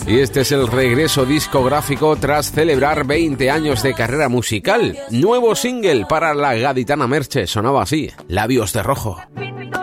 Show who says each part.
Speaker 1: Y este es el regreso discográfico tras celebrar 20 años de carrera musical. Nuevo single para la gaditana Merche, sonaba así, Labios de Rojo.